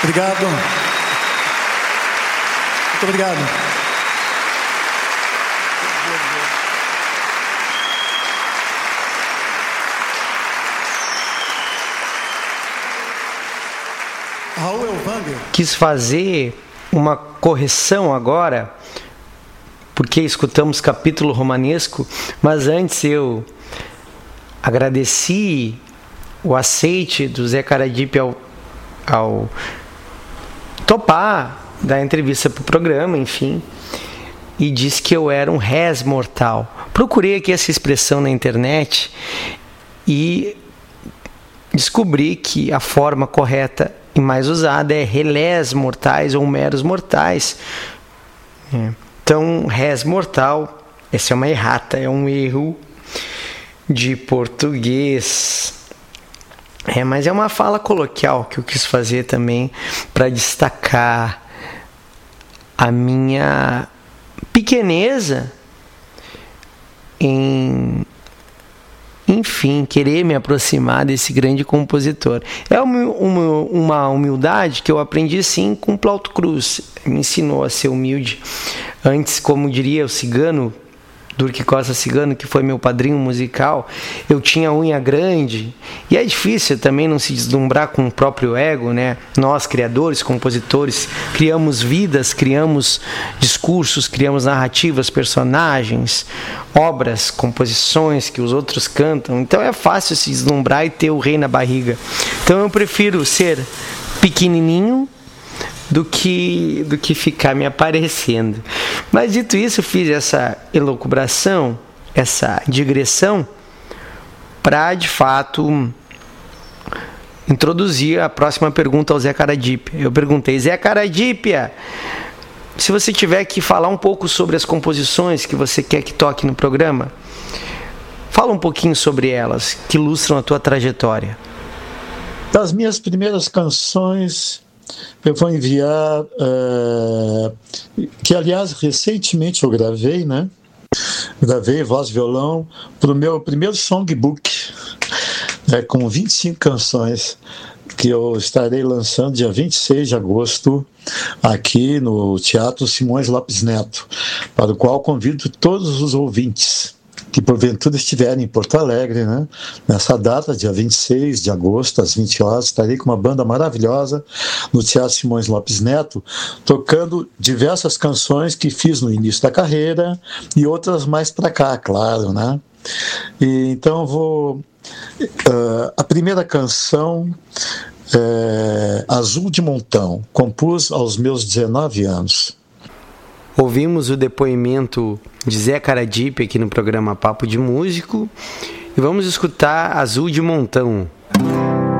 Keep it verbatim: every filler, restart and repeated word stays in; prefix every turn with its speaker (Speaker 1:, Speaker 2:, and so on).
Speaker 1: Obrigado. Muito obrigado. Raul Elvander.
Speaker 2: Quis fazer uma correção agora, porque escutamos capítulo romanesco, mas antes eu agradeci o aceite do Zé Caradip ao, ao topar dar entrevista para o programa, enfim, e disse que eu era um res mortal. Procurei aqui essa expressão na internet e descobri que a forma correta e mais usada é relés mortais ou meros mortais. Então, res mortal, essa é uma errata, é um erro de português. É, mas é uma fala coloquial que eu quis fazer também para destacar a minha pequeneza em, enfim, querer me aproximar desse grande compositor. É uma, uma, uma humildade que eu aprendi sim com Plauto Cruz. Me ensinou a ser humilde. Antes, como diria o cigano, Durque Costa Cigano, que foi meu padrinho musical, eu tinha unha grande, e é difícil também não se deslumbrar com o próprio ego, né? Nós, criadores, compositores, criamos vidas, criamos discursos, criamos narrativas, personagens, obras, composições que os outros cantam, então é fácil se deslumbrar e ter o rei na barriga. Então eu prefiro ser pequenininho do que, do que ficar me aparecendo. Mas dito isso, eu fiz essa elucubração, essa digressão, para de fato introduzir a próxima pergunta ao Zé Caradip. Eu perguntei: Zé Caradipia, se você tiver que falar um pouco sobre as composições que você quer que toque no programa, fala um pouquinho sobre elas, que ilustram a tua trajetória.
Speaker 3: Das minhas primeiras canções, eu vou enviar, uh, que aliás recentemente eu gravei, né? Gravei voz e violão para o meu primeiro songbook, né, com vinte e cinco canções, que eu estarei lançando dia vinte e seis de agosto aqui no Teatro Simões Lopes Neto, para o qual convido todos os ouvintes que porventura estiverem em Porto Alegre, né? Nessa data, dia vinte e seis de agosto, às vinte horas, estarei com uma banda maravilhosa no Teatro Simões Lopes Neto, tocando diversas canções que fiz no início da carreira e outras mais para cá, claro, né? E, então vou... Uh, a primeira canção é Azul de Montão, compus aos meus dezenove anos.
Speaker 2: Ouvimos o depoimento de Zé Caradip aqui no programa Papo de Músico e vamos escutar Azul de Montão.